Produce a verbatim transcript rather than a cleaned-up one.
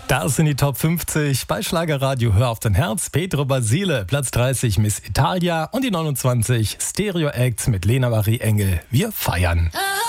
Das sind die Top fünfzig bei Schlagerradio Hör auf dein Herz. Pedro Basile, Platz dreißig Miss Italia und die neunundzwanzig Stereo Acts mit Lena Marie Engel. Wir feiern.